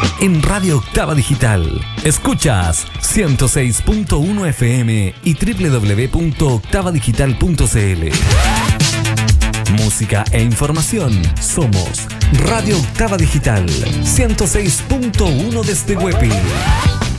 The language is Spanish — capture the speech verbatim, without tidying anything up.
en Radio Octava Digital. Escuchas ciento seis punto uno F M y doble u doble u doble u punto octava digital punto c l. Música e información. Somos Radio Octava Digital ciento seis punto uno desde Huepi.